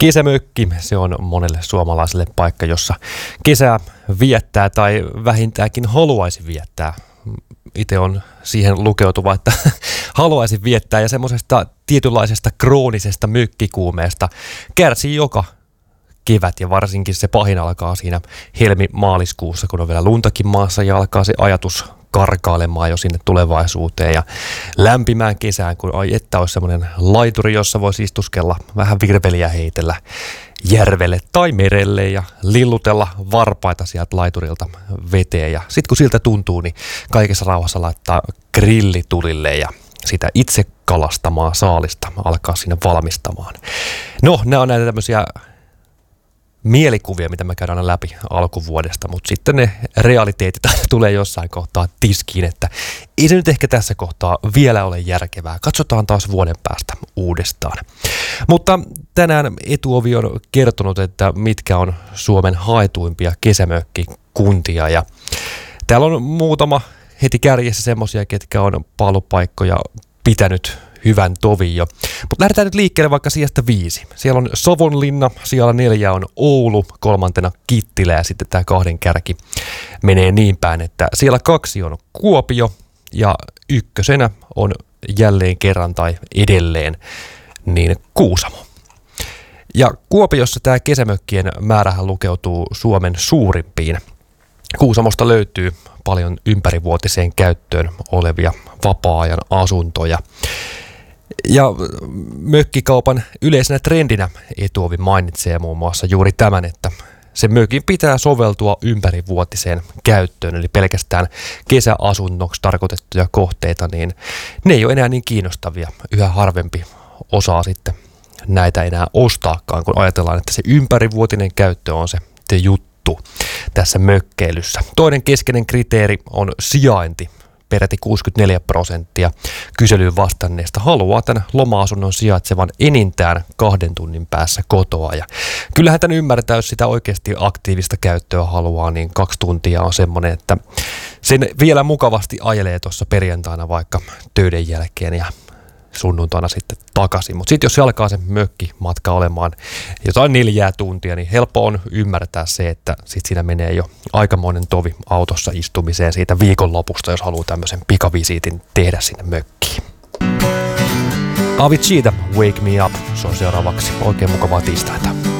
Kesämökki, se on monelle suomalaiselle paikka, jossa kesää viettää tai vähintäänkin haluaisi viettää. Itse on siihen lukeutuva, että haluaisin viettää ja semmoisesta tietynlaisesta kroonisesta mökkikuumeesta kärsii joka kevät ja varsinkin se pahin alkaa siinä helmi-maaliskuussa, kun on vielä luntakin maassa ja alkaa se ajatus karkailemaan jo sinne tulevaisuuteen ja lämpimään kesään, kun ai että olisi semmoinen laituri, jossa voisi istuskella, vähän virveliä heitellä järvelle tai merelle ja lillutella varpaita sieltä laiturilta veteen. Ja sitten kun siltä tuntuu, niin kaikessa rauhassa laittaa grillitulille ja sitä itse kalastamaa saalista alkaa sinne valmistamaan. No, nämä on näitä tämmöisiä mielikuvia, mitä me käydään läpi alkuvuodesta, mutta sitten ne realiteetit tulee jossain kohtaa tiskiin, että ei se nyt ehkä tässä kohtaa vielä ole järkevää. Katsotaan taas vuoden päästä uudestaan. Mutta tänään Etuovi on kertonut, että mitkä on Suomen haetuimpia kesämökkikuntia ja täällä on muutama heti kärjessä semmoisia, ketkä on paalupaikkoja pitänyt hyvän tovin jo. Mutta lähdetään nyt liikkeelle vaikka sijasta 5. Siellä on Savonlinna, siellä 4 on Oulu, 3 Kittilä ja sitten tämä 2 kärki menee niin päin, että siellä 2 on Kuopio ja 1 on jälleen kerran tai edelleen niin Kuusamo. Ja Kuopiossa tämä kesämökkien määrähän lukeutuu Suomen suurimpiin. Kuusamosta löytyy paljon ympärivuotiseen käyttöön olevia vapaa-ajan asuntoja. Ja mökkikaupan yleisenä trendinä Etuovi mainitsee muun muassa juuri tämän, että se mökin pitää soveltua ympärivuotiseen käyttöön, eli pelkästään kesäasunnoksi tarkoitettuja kohteita, niin ne ei ole enää niin kiinnostavia. Yhä harvempi osaa sitten näitä enää ostaakaan, kun ajatellaan, että se ympärivuotinen käyttö on se juttu tässä mökkeilyssä. Toinen keskeinen kriteeri on sijainti. Peräti 64% kyselyyn vastanneista haluaa tämän loma-asunnon sijaitsevan enintään 2 tunnin päässä kotoa. Ja kyllähän tämän ymmärtää, jos sitä oikeasti aktiivista käyttöä haluaa, niin 2 tuntia on semmoinen, että sen vielä mukavasti ajelee tuossa perjantaina vaikka töiden jälkeen ja sunnuntaina sitten takaisin. Mutta sitten jos se alkaa se mökkimatka olemaan jotain 4 tuntia, niin helppo on ymmärtää se, että sitten siinä menee jo aikamoinen tovi autossa istumiseen siitä viikonlopusta, jos haluaa tämmöisen pikavisiitin tehdä sinne mökkiin. Avicii, Wake Me Up, se on seuraavaksi. Oikein mukavaa tiistaita.